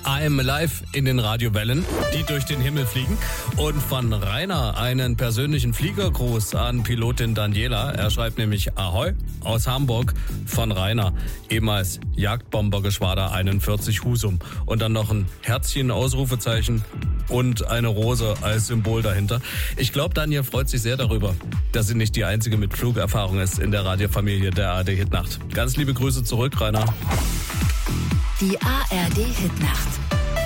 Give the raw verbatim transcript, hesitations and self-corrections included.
I'm Alive in den Radiowellen, die durch den Himmel fliegen. Und von Rainer einen persönlichen Fliegergruß an Pilotin Daniela. Er schreibt nämlich Ahoi aus Hamburg von Rainer, ehemals Jagdbombergeschwader einundvierzig Husum. Und dann noch ein Herzchen, Ausrufezeichen und eine Rose als Symbol dahinter. Ich glaube, Daniel freut sich sehr darüber, dass sie nicht die einzige mit Flugerfahrung ist in der Radiofamilie der A R D-Hitnacht. Ganz liebe Grüße zurück, Rainer. Die A R D-Hitnacht.